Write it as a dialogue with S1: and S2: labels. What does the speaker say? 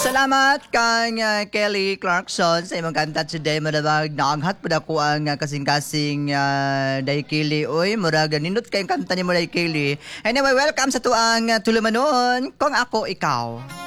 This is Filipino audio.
S1: Salamat kang Kelly Clarkson sa imong kanta today. Marabag naanghat po ako ang kasing-kasing Day Kelly. Uy, murag nindot kayong kanta ni mo Day Kelly. Anyway, welcome sa tuang tulumanon kung ako ikaw.